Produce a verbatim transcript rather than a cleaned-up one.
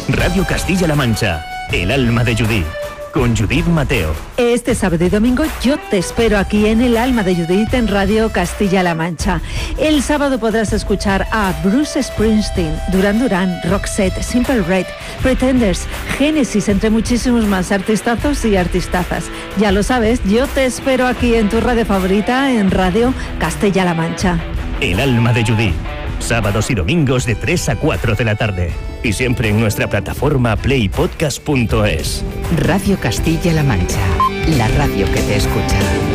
Radio Castilla-La Mancha, El alma de Judith, con Judith Mateo. Este sábado y domingo yo te espero aquí en El alma de Judith en Radio Castilla-La Mancha. El sábado podrás escuchar a Bruce Springsteen, Duran Duran, Roxette, Simple Red, Pretenders, Genesis, entre muchísimos más artistazos y artistazas. Ya lo sabes, yo te espero aquí en tu radio favorita en Radio Castilla-La Mancha. El alma de Judith, sábados y domingos de tres a cuatro de la tarde. Y siempre en nuestra plataforma play podcast punto es. Radio Castilla-La Mancha, la radio que te escucha.